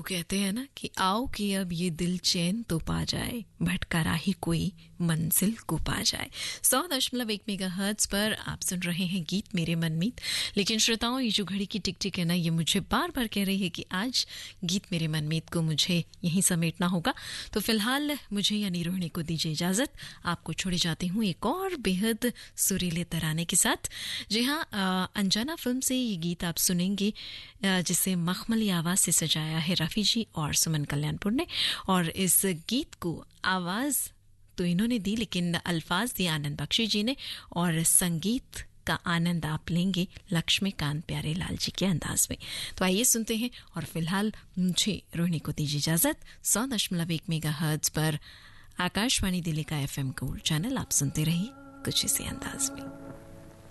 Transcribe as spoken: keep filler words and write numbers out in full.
कहते हैं ना कि आओ कि अब ये दिल चैन तो पा जाए, भटका राही कोई मंजिल को पा जाए। सौ दशमलव एक मेगा हर्ट्ज पर आप सुन रहे हैं गीत मेरे मनमीत। लेकिन श्रोताओं, ये जो घड़ी की टिक टिक है ना, ये मुझे बार बार कह रही है कि आज गीत मेरे मनमीत को मुझे यहीं समेटना होगा। तो फिलहाल मुझे यानी रोहिणी को दीजिए इजाजत। आपको छोड़े जाती हूँ एक और बेहद सुरीले तराने के साथ। जी हाँ, अनजाना फिल्म से ये गीत आप सुनेंगे जिसे मखमली आवाज से सजाया है रफी जी और सुमन कल्याणपुर ने। और इस गीत को आवाज तो इन्होंने दी, लेकिन अल्फाज दिए आनंद बख्शी जी ने, और संगीत का आनंद आप लेंगे लक्ष्मीकांत प्यारे लाल जी के अंदाज में। तो आइए सुनते हैं। और फिलहाल मुझे रोहिणी को दीजिए इजाजत। सौ दशमलव एक मेगा हर्ट्ज पर आकाशवाणी दिल्ली का एफ एम गोल्ड चैनल आप सुनते रहिए कुछ इसी अंदाज में।